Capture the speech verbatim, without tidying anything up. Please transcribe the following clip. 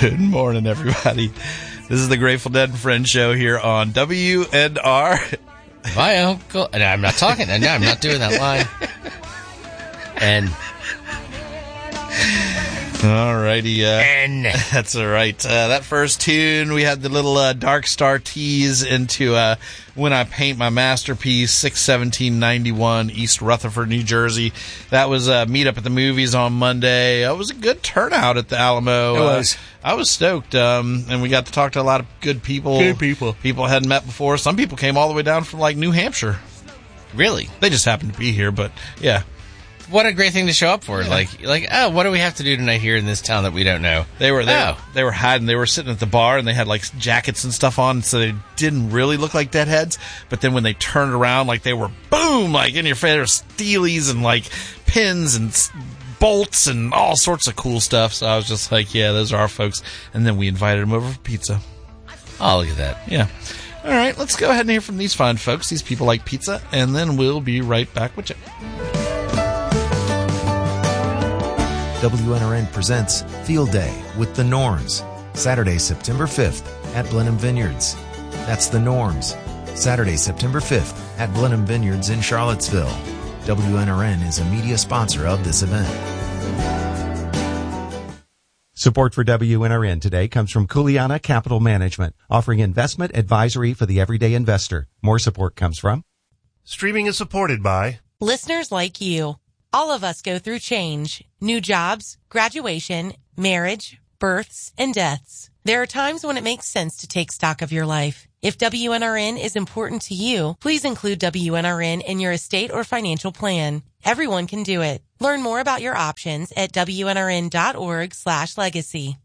Good morning, everybody. This is the Grateful Dead and Friends show here on W N R. My uncle... No, I'm not talking. No, I'm not doing that line. And... Alrighty, uh, and... that's all right. Uh, that first tune, we had the little uh, Dark Star tease into uh, When I Paint My Masterpiece, six seventeen ninety-one, East Rutherford, New Jersey. That was a uh, meet-up at the movies on Monday. It was a good turnout at the Alamo. It was. Uh, I was stoked, um, and we got to talk to a lot of good people. Good people. People hadn't met before. Some people came all the way down from, like, New Hampshire. Really? They just happened to be here, but, yeah. What a great thing to show up for. Yeah. Like, like, oh, what do we have to do tonight here in this town that we don't know? They were there. Oh. They were hiding. They were sitting at the bar, and they had, like, jackets and stuff on, so they didn't really look like deadheads. But then when they turned around, like, they were, boom, like, in your face. There were steelies and, like, pins and bolts and all sorts of cool stuff. So I was just like, yeah, those are our folks. And then we invited them over for pizza. Oh, look at that. Yeah. All right, let's go ahead and hear from these fine folks. These people like pizza, and then we'll be right back with you. W N R N presents Field Day with The Norms, Saturday, September fifth at Blenheim Vineyards. That's The Norms, Saturday, September fifth at Blenheim Vineyards in Charlottesville. W N R N is a media sponsor of this event. Support for W N R N today comes from Kuliana Capital Management, offering investment advisory for the everyday investor. More support comes from... Streaming is supported by... listeners like you. All of us go through change, new jobs, graduation, marriage, births, and deaths. There are times when it makes sense to take stock of your life. If W N R N is important to you, please include W N R N in your estate or financial plan. Everyone can do it. Learn more about your options at W N R N dot org slash legacy.